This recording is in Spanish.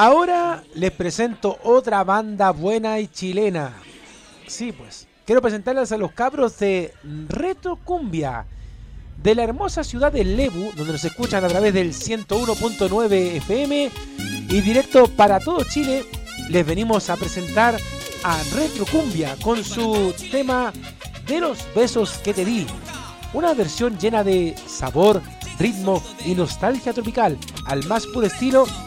Ahora les presento otra banda buena y chilena. Sí, pues, quiero presentarles a los cabros de Retro Cumbia, de la hermosa ciudad de Lebu, donde nos escuchan a través del 101.9 FM y directo para todo Chile. Les venimos a presentar a Retro Cumbia con su tema De los besos que te di, una versión llena de sabor, ritmo y nostalgia tropical al más puro estilo